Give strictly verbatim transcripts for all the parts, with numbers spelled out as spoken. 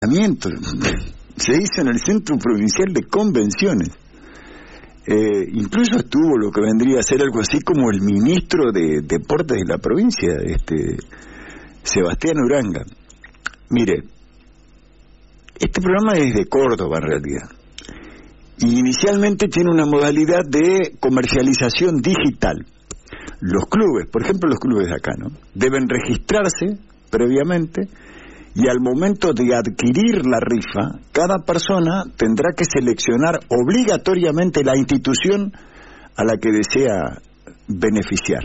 se hizo en el Centro Provincial de Convenciones. Eh, incluso estuvo lo que vendría a ser algo así como el ministro de Deportes de la provincia, este Sebastián Uranga. Mire, este programa es de Córdoba en realidad, y inicialmente tiene una modalidad de comercialización digital. Los clubes, por ejemplo los clubes de acá, ¿no?, deben registrarse previamente, y al momento de adquirir la rifa, cada persona tendrá que seleccionar obligatoriamente la institución a la que desea beneficiar.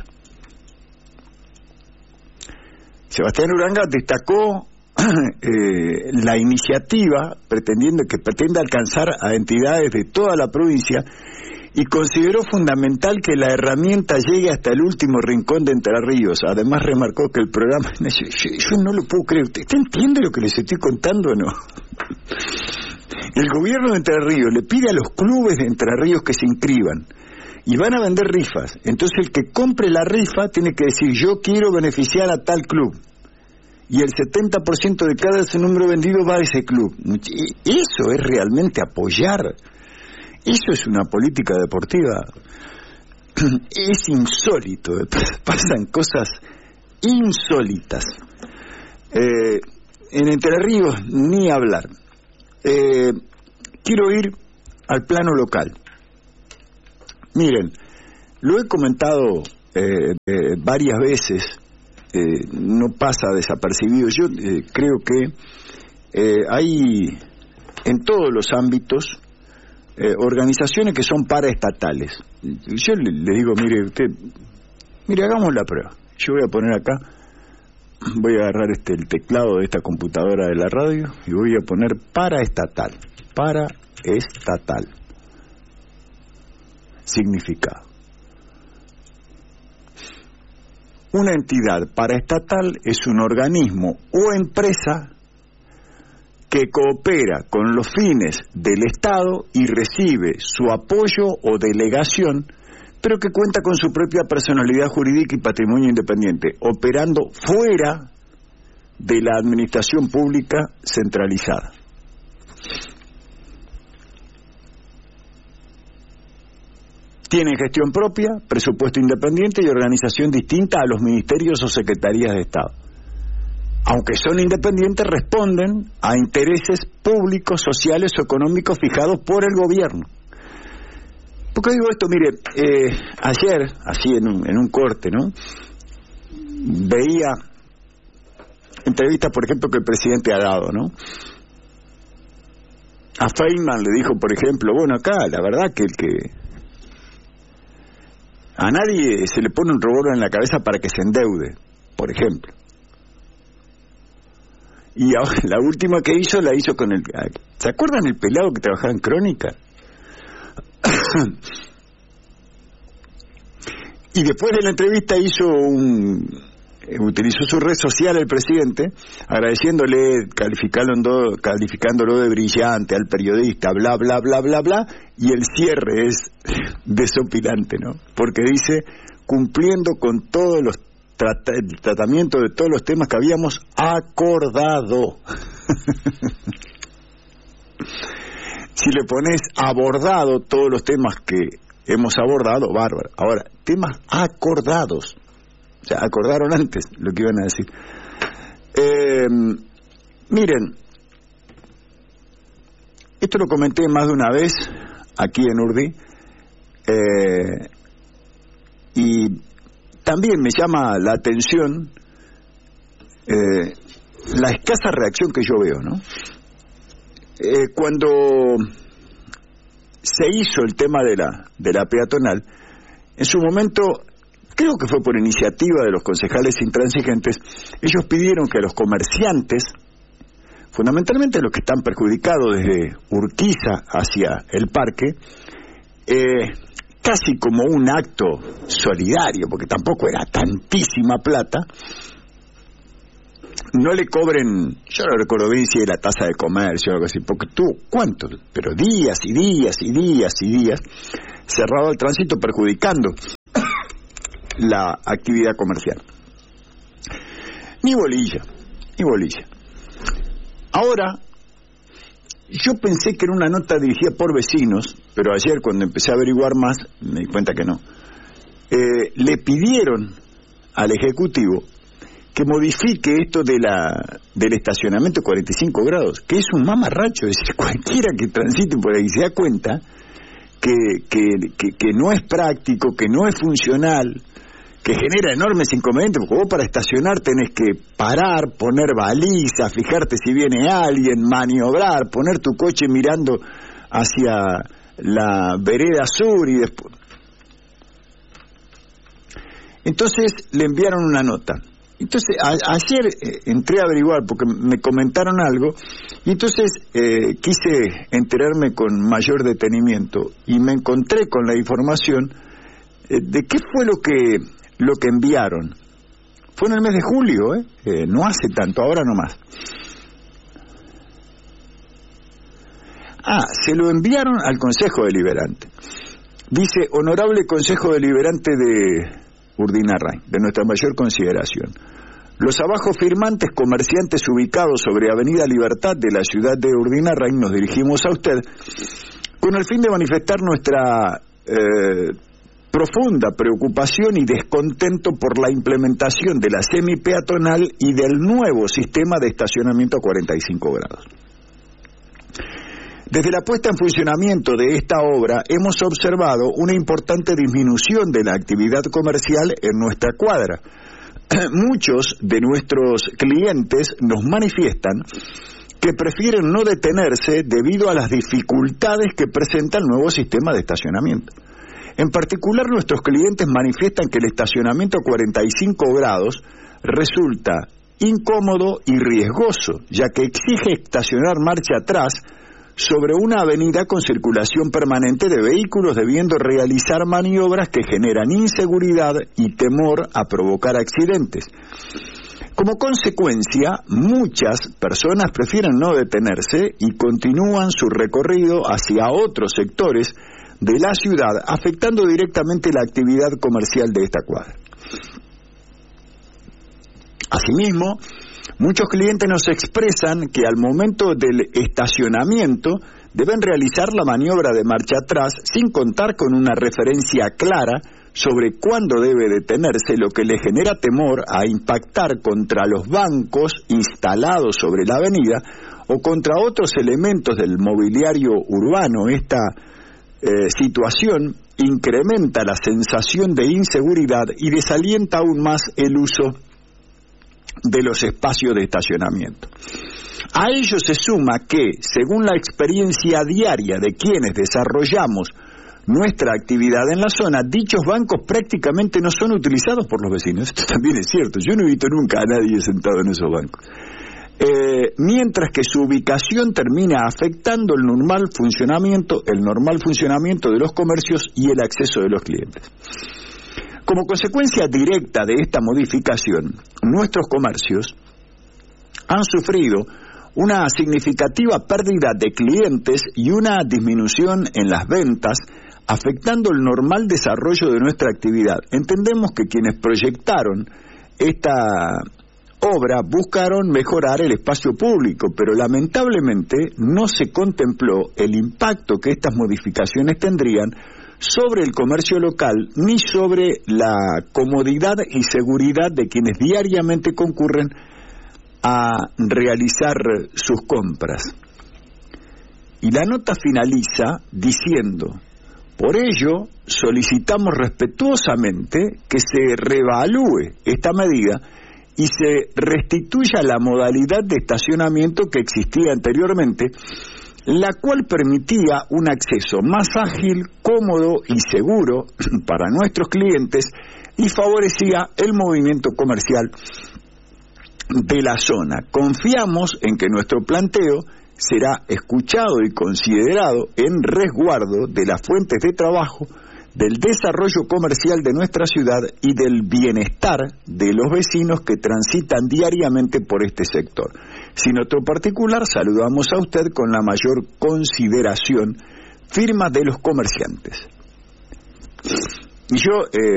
Sebastián Uranga destacó eh, la iniciativa pretendiendo que pretende alcanzar a entidades de toda la provincia, y consideró fundamental que la herramienta llegue hasta el último rincón de Entre Ríos. Además remarcó que el programa... Yo, yo, yo no lo puedo creer. ¿Usted entiende lo que les estoy contando o no? El gobierno de Entre Ríos le pide a los clubes de Entre Ríos que se inscriban, y van a vender rifas. Entonces el que compre la rifa tiene que decir: yo quiero beneficiar a tal club, y el setenta por ciento de cada ese número vendido va a ese club. Eso es realmente apoyar. Eso es una política deportiva. Es insólito. Pasan cosas insólitas. Eh, en Entre Ríos, ni hablar. Eh, quiero ir al plano local. Miren, lo he comentado eh, eh, varias veces, eh, no pasa desapercibido. Yo eh, creo que eh, hay en todos los ámbitos Eh, organizaciones que son paraestatales. Yo le, le digo, mire, usted, mire, hagamos la prueba. Yo voy a poner acá, voy a agarrar este el teclado de esta computadora de la radio y voy a poner paraestatal. Paraestatal. Significado. Una entidad paraestatal es un organismo o empresa que coopera con los fines del Estado y recibe su apoyo o delegación, pero que cuenta con su propia personalidad jurídica y patrimonio independiente, operando fuera de la administración pública centralizada. Tienen gestión propia, presupuesto independiente y organización distinta a los ministerios o secretarías de Estado. Aunque son independientes, responden a intereses públicos, sociales o económicos fijados por el gobierno. ¿Por qué digo esto? Mire, eh, ayer, así en un, en un corte, ¿no?, veía entrevistas, por ejemplo, que el presidente ha dado, ¿no? A Feynman le dijo, por ejemplo, bueno, acá, la verdad que el que... a nadie se le pone un revólver en la cabeza para que se endeude, por ejemplo. Y ahora, la última que hizo, la hizo con el... ¿Se acuerdan el pelado que trabajaba en Crónica? Y después de la entrevista hizo un... utilizó su red social el presidente, agradeciéndole, calificándolo, calificándolo de brillante al periodista, bla, bla, bla, bla, bla, y el cierre es desopilante, ¿no? Porque dice, cumpliendo con todos los Trata, el tratamiento de todos los temas que habíamos acordado. Si le pones abordado todos los temas que hemos abordado, bárbaro. Ahora, temas acordados. O sea, acordaron antes lo que iban a decir. Eh, miren, esto lo comenté más de una vez aquí en Urdi, eh, y también me llama la atención eh, la escasa reacción que yo veo, ¿no? Eh, cuando se hizo el tema de la de la peatonal, en su momento, creo que fue por iniciativa de los concejales intransigentes, ellos pidieron que los comerciantes, fundamentalmente los que están perjudicados desde Urquiza hacia el parque, eh, casi como un acto solidario, porque tampoco era tantísima plata, no le cobren, yo no recuerdo bien si era tasa de comercio o algo así, porque tú, ¿cuánto? Pero días y días y días y días cerrado el tránsito, perjudicando la actividad comercial. Ni bolilla, ni bolilla. Ahora, yo pensé que era una nota dirigida por vecinos, pero ayer cuando empecé a averiguar más me di cuenta que no. Eh, le pidieron al Ejecutivo que modifique esto de la del estacionamiento cuarenta y cinco grados, que es un mamarracho. Es decir, cualquiera que transite por ahí se da cuenta que, que, que, que no es práctico, que no es funcional, que genera enormes inconvenientes, porque vos para estacionar tenés que parar, poner balizas, fijarte si viene alguien, maniobrar, poner tu coche mirando hacia la vereda sur y después. Entonces le enviaron una nota. Entonces a, ayer eh, entré a averiguar porque me comentaron algo y entonces eh, quise enterarme con mayor detenimiento y me encontré con la información eh, de qué fue lo que lo que enviaron. Fue en el mes de julio, ¿eh? Eh, no hace tanto, ahora nomás. Ah, se lo enviaron al Consejo Deliberante. Dice: Honorable Consejo Deliberante de Urdinarrain, de nuestra mayor consideración. Los abajo firmantes comerciantes ubicados sobre Avenida Libertad de la ciudad de Urdinarrain nos dirigimos a usted con el fin de manifestar nuestra eh, profunda preocupación y descontento por la implementación de la semipeatonal y del nuevo sistema de estacionamiento a cuarenta y cinco grados. Desde la puesta en funcionamiento de esta obra hemos observado una importante disminución de la actividad comercial en nuestra cuadra. Muchos de nuestros clientes nos manifiestan que prefieren no detenerse debido a las dificultades que presenta el nuevo sistema de estacionamiento. En particular, nuestros clientes manifiestan que el estacionamiento a cuarenta y cinco grados resulta incómodo y riesgoso, ya que exige estacionar marcha atrás sobre una avenida con circulación permanente de vehículos, debiendo realizar maniobras que generan inseguridad y temor a provocar accidentes. Como consecuencia, muchas personas prefieren no detenerse y continúan su recorrido hacia otros sectores de la ciudad, afectando directamente la actividad comercial de esta cuadra. Asimismo, muchos clientes nos expresan que al momento del estacionamiento deben realizar la maniobra de marcha atrás sin contar con una referencia clara sobre cuándo debe detenerse, lo que le genera temor a impactar contra los bancos instalados sobre la avenida o contra otros elementos del mobiliario urbano. Esta eh, situación incrementa la sensación de inseguridad y desalienta aún más el uso de los espacios de estacionamiento. A ello se suma que, según la experiencia diaria de quienes desarrollamos nuestra actividad en la zona, dichos bancos prácticamente no son utilizados por los vecinos. Esto también es cierto, yo no he visto nunca a nadie sentado en esos bancos. Eh, mientras que su ubicación termina afectando el normal funcionamiento, el normal funcionamiento de los comercios y el acceso de los clientes. Como consecuencia directa de esta modificación, nuestros comercios han sufrido una significativa pérdida de clientes y una disminución en las ventas, afectando el normal desarrollo de nuestra actividad. Entendemos que quienes proyectaron esta obra buscaron mejorar el espacio público, pero lamentablemente no se contempló el impacto que estas modificaciones tendrían sobre el comercio local, ni sobre la comodidad y seguridad de quienes diariamente concurren a realizar sus compras. Y la nota finaliza diciendo: por ello, solicitamos respetuosamente que se reevalúe esta medida y se restituya la modalidad de estacionamiento que existía anteriormente, la cual permitía un acceso más ágil, cómodo y seguro para nuestros clientes y favorecía el movimiento comercial de la zona. Confiamos en que nuestro planteo será escuchado y considerado en resguardo de las fuentes de trabajo, del desarrollo comercial de nuestra ciudad y del bienestar de los vecinos que transitan diariamente por este sector. Sin otro particular, saludamos a usted con la mayor consideración, firma de los comerciantes. Y yo... Eh,